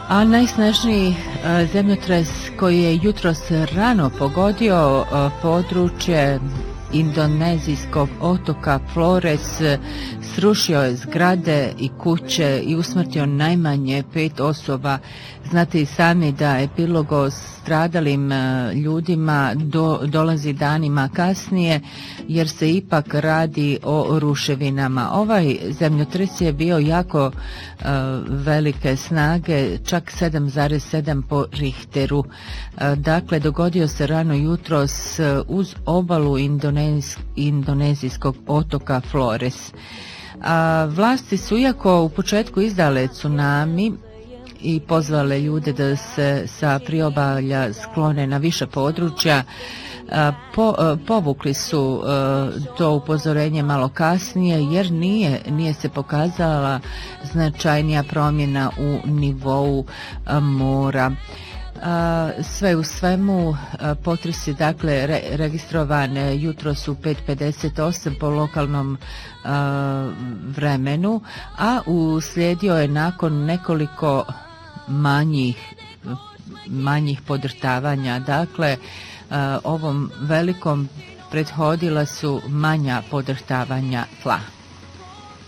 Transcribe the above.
A najsnažniji zemljotres koji je jutros rano pogodio područje indonezijskog otoka Flores srušio je zgrade i kuće i usmrtio najmanje 5 osoba. Znate i sami da epilog o stradalim ljudima dolazi danima kasnije jer se ipak radi o ruševinama. Ovaj zemljotres je bio jako velike snage, čak 7,7 po Richteru. Dakle, dogodio se rano jutros uz obalu indonezijskog otoka Flores. Vlasti su, iako u početku izdale tsunami i pozvale ljude da se sa priobalja sklone na više područja, povukli su to upozorenje malo kasnije jer nije se pokazala značajnija promjena u nivou mora. Sve u svemu potresi dakle registrovan jutros u 5:58 po lokalnom vremenu, a uslijedio je nakon nekoliko manjih podrhtavanja. Dakle, ovom velikom prethodila su manja podrhtavanja tla.